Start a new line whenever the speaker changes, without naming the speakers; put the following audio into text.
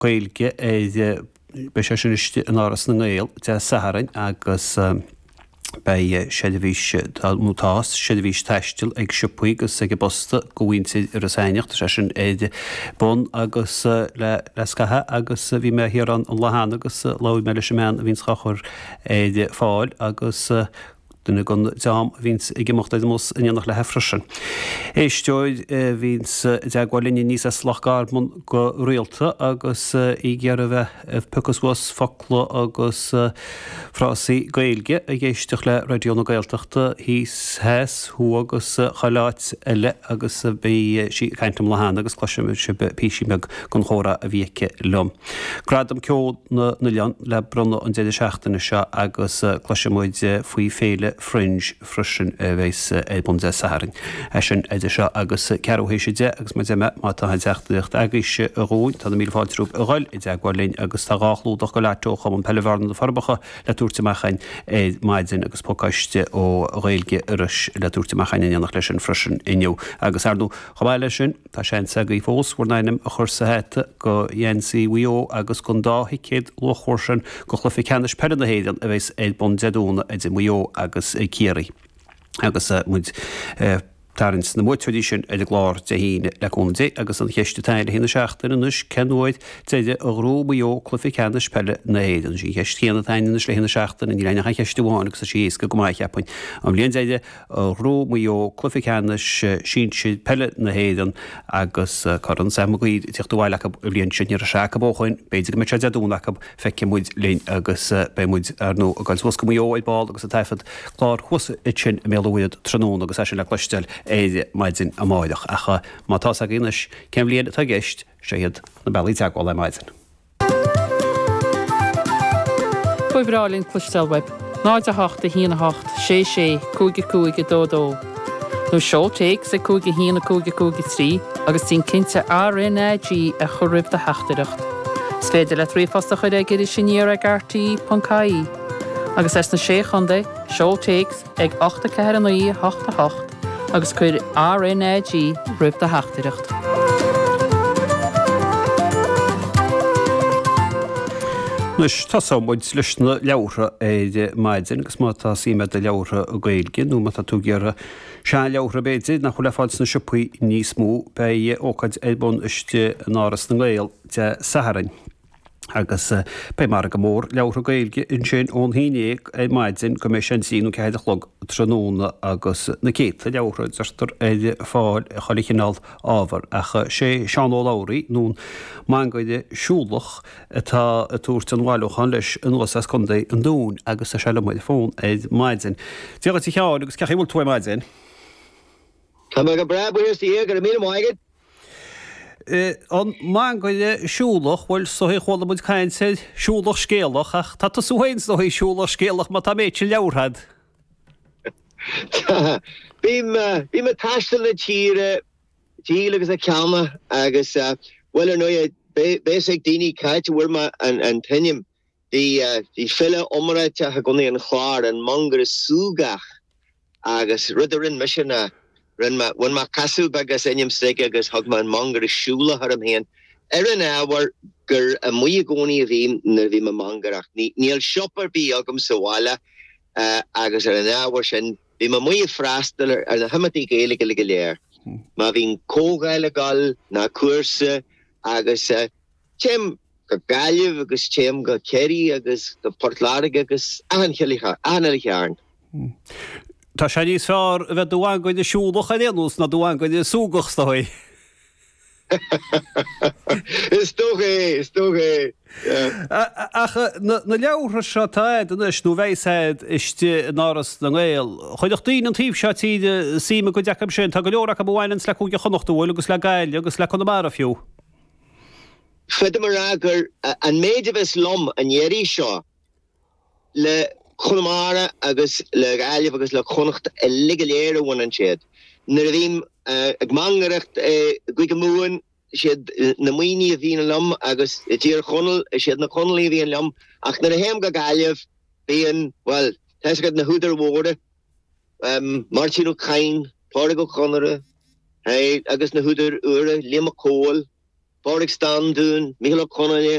gailge be sé sin an áras na ngéil de Saharan agus bei sédvís mútás, sédvís teistil ag sipuí agus ag bosta gohhainte ar a saineacht sé sin éide bon agus le scathe agus bhí me hir an lehan agus láid meile sem meán a vín chachar éide fáil agus duna gon dám víns ag gimocht éid mós inanach le hefrisin. Éisteoid víns deagháilíní níos a slachgarbmun go rialta agus i ggéar a bheith pucaswas focla agus frásaí gailge a géisteach le radioúna gailteachta hís heas hú agus chaláit eile agus bé sí caiintam lehan agus cloisiim si písí meag gon chóra a bhíice lom. Gradam ceol na lean le bronna an 16 seo agus cloisiimid faoi féile fringe frisin bheits bun de Saharan. Sin éidir seo agus cearhéisiide agus me déime má tá deachtaíocht agaise a róin tá mí fáiltrúp a gáil i d deagháilín agus tá gáchlúdach go letóch am an peleharna de farbacha le túirtamechain é maidin agus pócaiste ó réilge iris le túirtamechain inanach leis an frisin inniu. Agus arú chomáile sin tá sé sagaí fós bhnainem a chur sa héite go dhéansaí WO agus gon dáhicéad lo chóirsin go chlufi ceannis perna héidir a bheits é bun deúna é WO agus Ciari. Agus muid tarins na muidtí sin ag glár de híine leúna dé agus an cheiste teile hína seachtain anus cenúid téide a róbaío clufi ceanna pelle na héidir sí cheist chéanana taine le hína seachtain in leine cheistúháin agus a síos go maicheappain. Am líon éide a róbaío clufi ceanna sin si pelle na héidir agus choran samgaid tíochtúháil líon sin ar a seacha bóchain, beidir go me deúnach feice muid lín agus be muid ar nó a gáil go mío id báil agus a taifad chlár chusa sin méúiad tróna agus sin le cloisteil éide maidin a máideach acha mátá a gínis cem líad a gist séiad na bailí teagháil le maidin.
Fuibrálinn clustelweb, 9 híana 8, 6 cúige dódó. Nó seo téig sa cúige híana cúige trí agus tín cinnte RNAG a churibh de heachtareacht. Sféidir le trífasta chuid ag idir sinníar ag RT.caí. Agus na sé chunda, seo téigs ag 8 ceirnaí 8 agus chuir RNAG ribh de heachtareacht.
Nus tásámid leis na leabhra é maidin agus má tá síime de leabhra a gailge nó má tá tú gearra se leabhra béidir nach chu le fáil na sipuí níos mú be ócaid ébun iste an áras na gail de Saharan. Agus be mar go mór leabhra gailge in sin ón híine é maidin go mé sin síú chéad chlog tróna agus na céit a leabhra deirtar éide fáil cholichinál ábhar acha sé seanó láirí nún mangaide siúlach atá a túirt an bhailechan leis an uasas chundé an dún agus a seile muid fón éid maidin. Tíocha tí cheáil agus cechéimúil tú maidin.
Tá go brebuir sí gur mí maigad.
An mangaide siúlach bhfuil sohí chola muid caiinteid siúlach scéalach ach tá súhain sohí siúlach scéalach má tá méid sin leabharthad.
Bí me taistal le tíre agus a ceama agus bhfuil nó béig daoine caiite bhfuil me an tuinim dí fille omráite a gonaí an chláir an mangar súgach agus ruidirinn misisina when ma castle bagas enyam steke agus hog man mangar shula haram hen erin hour gur a muye goni vim na vim mangarach niel shopper bi agam sawala agus erin hour sin vi ma muye frasteler ar na hamati gaelige leer ma vin kogaile gal na kurse agus chem go galh agus chem go kerry agus go portlarig agus anhelicharn.
Tá sé níos fearr a bheith dúhain goid siúlach a déanús na dúhain goid súgachstáid.
Is tógé.
Na leabhra seo táid anis nó bhéiséid iste an áras na ngéil. Chuideach daoine an tíobh seo tíide síime go deacham sin, tá go leorach a bhhain le cúige chonachtúil agus le gail agus le chuna mar a fiú.
Fede mar agur an méidir bheits lom an dhéirí seo le chunamara agus le gailh agus le chonacht a ligaléire bhain an siad. Nar a bhím ag mangareacht goig múin siad na muoine a bhíon lom agus i dtír chonal siad na chonalaí a bhíon lom ach nar a héim go gailh bhíon, well, teisgad na húdar mhóra Martin O'Cain, Pádraig Ó Conairí agus na húdar uaire, Liam Cole Boris Stan doen, Michael O'Connor